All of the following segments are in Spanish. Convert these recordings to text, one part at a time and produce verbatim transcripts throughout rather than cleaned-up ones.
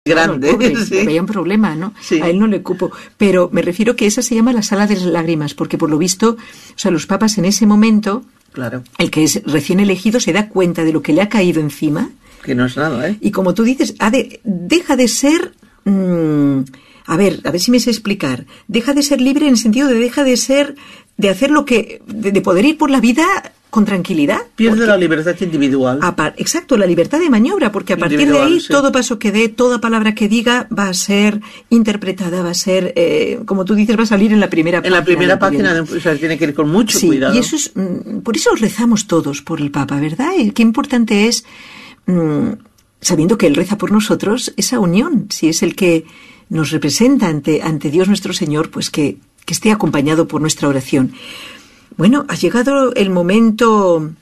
grande. Claro, pobre, sí. Había un problema, ¿no? Sí. A él no le cupo. Pero me refiero que esa se llama la sala de las lágrimas, porque por lo visto, o sea, los papas en ese momento, Claro. el que es recién elegido se da cuenta de lo que le ha caído encima. Que no es nada, ¿eh? Y como tú dices, ha de, deja de ser... Mmm, a ver, a ver si me sé explicar. Deja de ser libre en el sentido de deja de ser... de hacer lo que... de, de poder ir por la vida con tranquilidad. Pierde porque, la libertad individual. A, exacto, la libertad de maniobra, porque a partir de ahí sí. todo paso que dé, toda palabra que diga va a ser interpretada, va a ser, eh, como tú dices, va a salir en la primera en página. En la primera página, de, o sea, tiene que ir con mucho sí, cuidado. Y eso es, por eso rezamos todos por el Papa, ¿verdad? Y qué importante es, mmm, sabiendo que Él reza por nosotros, esa unión, si es el que nos representa ante, ante Dios nuestro Señor, pues que, que esté acompañado por nuestra oración. Bueno, ha llegado el momento,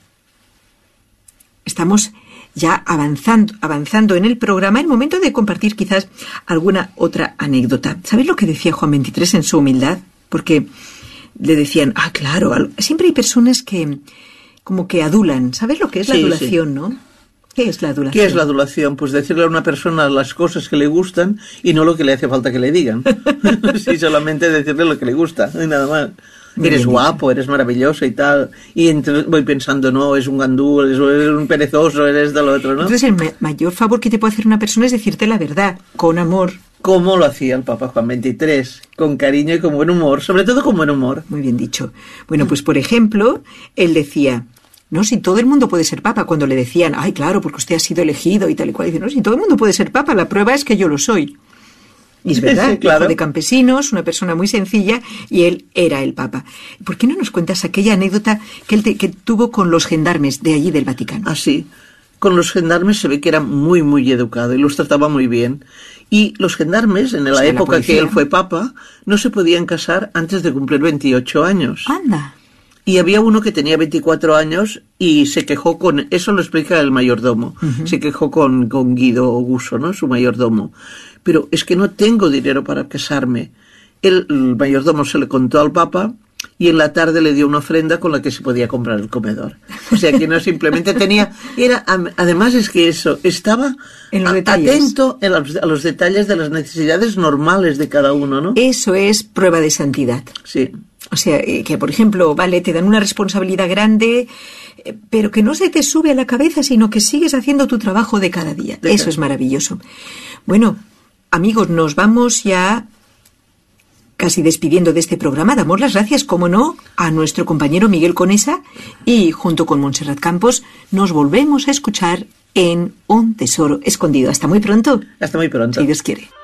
estamos ya avanzando, avanzando en el programa, el momento de compartir quizás alguna otra anécdota. ¿Sabéis lo que decía Juan veintitrés en su humildad? Porque le decían, ah, claro, siempre hay personas que como que adulan. ¿Sabes lo que es la sí, adulación, sí. no? ¿Qué es la adulación? ¿Qué es la adulación? Pues decirle a una persona las cosas que le gustan y no lo que le hace falta que le digan. Sí, solamente decirle lo que le gusta, y nada más. Muy eres guapo, dicho. Eres maravilloso y tal. Y entonces voy pensando, no, es un gandú, eres un perezoso, eres de lo otro, ¿no? Entonces el ma- mayor favor que te puede hacer una persona es decirte la verdad, con amor. Como lo hacía el Papa Juan veintitrés, con cariño y con buen humor, sobre todo con buen humor. Muy bien dicho. Bueno, pues por ejemplo, él decía... No, si todo el mundo puede ser papa, cuando le decían, ay, claro, porque usted ha sido elegido y tal y cual, dice, no, si todo el mundo puede ser papa, la prueba es que yo lo soy. Y es verdad, sí, claro. Hijo de campesinos, una persona muy sencilla, y él era el papa. ¿Por qué no nos cuentas aquella anécdota que él te, que tuvo con los gendarmes de allí del Vaticano? Ah, sí. Con los gendarmes se ve que era muy, muy educado y los trataba muy bien. Y los gendarmes, en la o sea, época la que él fue papa, no se podían casar antes de cumplir veintiocho años. Anda. Y había uno que tenía veinticuatro años y se quejó con... Eso lo explica el mayordomo. Uh-huh. Se quejó con, con Guido Guso, ¿no? Su mayordomo. Pero es que no tengo dinero para casarme. El, el mayordomo se le contó al Papa y en la tarde le dio una ofrenda con la que se podía comprar el comedor. O sea que no simplemente tenía... era Además es que eso, estaba en los a, atento en los, a los detalles de las necesidades normales de cada uno, ¿no? Eso es prueba de santidad. Sí. O sea, que por ejemplo, vale, te dan una responsabilidad grande, pero que no se te sube a la cabeza, sino que sigues haciendo tu trabajo de cada día. De Eso cada... es maravilloso. Bueno, amigos, nos vamos ya casi despidiendo de este programa. Damos las gracias, como no, a nuestro compañero Miguel Conesa y junto con Montserrat Campos nos volvemos a escuchar en Un Tesoro Escondido. Hasta muy pronto. Hasta muy pronto. Si Dios quiere.